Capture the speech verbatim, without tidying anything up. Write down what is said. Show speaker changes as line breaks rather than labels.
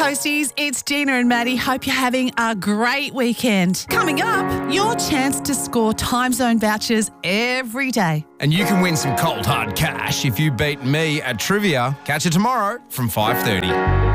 Coasties, it's Gina and Maddie. Hope you're having a great weekend. Coming up, your chance to score time zone vouchers every day.
And you can win some cold hard cash if you beat me at trivia. Catch you tomorrow from five thirty.